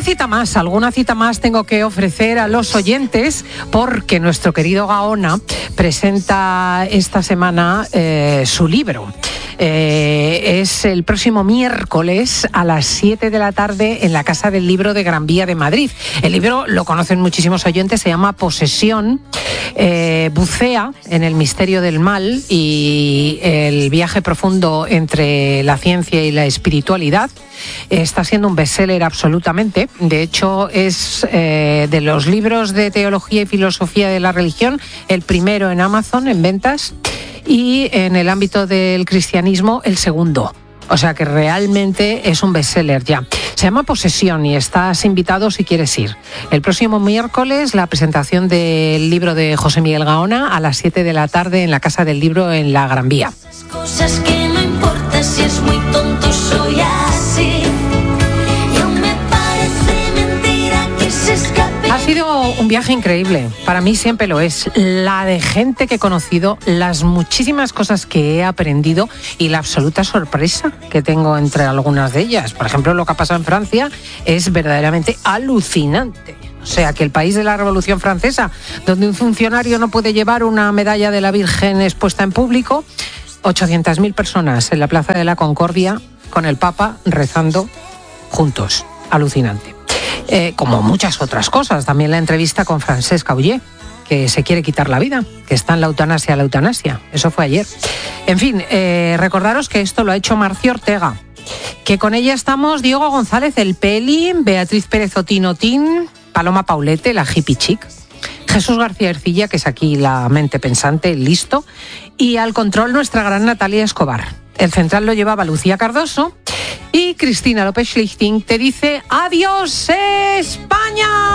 alguna cita más tengo que ofrecer a los oyentes, porque nuestro querido Gaona presenta esta semana su libro. Es el próximo miércoles a las 7 de la tarde en la Casa del Libro de Gran Vía de Madrid. El libro lo conocen muchísimos oyentes, se llama Posesión. Bucea en el misterio del mal y el viaje profundo entre la ciencia y la espiritualidad. Está siendo un bestseller absolutamente. De hecho, es de los libros de teología y filosofía de la religión el primero en Amazon en ventas, y en el ámbito del cristianismo el segundo. O sea que realmente es un bestseller ya. Se llama Posesión y estás invitado si quieres ir. El próximo miércoles la presentación del libro de José Miguel Gaona a las 7 de la tarde en la Casa del Libro en la Gran Vía. Cosas que no importa si es muy tonto, soy así. Y aún me parece mentira que se escape. Ha sido un viaje increíble, para mí siempre lo es. La de gente que he conocido, las muchísimas cosas que he aprendido y la absoluta sorpresa que tengo entre algunas de ellas. Por ejemplo, lo que ha pasado en Francia es verdaderamente alucinante. O sea, que el país de la Revolución Francesa, donde un funcionario no puede llevar una medalla de la Virgen expuesta en público, 800.000 personas en la Plaza de la Concordia con el Papa rezando juntos. Alucinante. Como muchas otras cosas. También la entrevista con Francesc Auger, que se quiere quitar la vida, que está en la eutanasia. Eso fue ayer. En fin, recordaros que esto lo ha hecho Marci Ortega, que con ella estamos Diego González, el Peli, Beatriz Pérez Otinotín, Paloma Paulete, la hippie chic, Jesús García Ercilla, que es aquí la mente pensante, listo, y al control nuestra gran Natalia Escobar. El central lo llevaba Lucía Cardoso y Cristina López Schlichting te dice adiós España.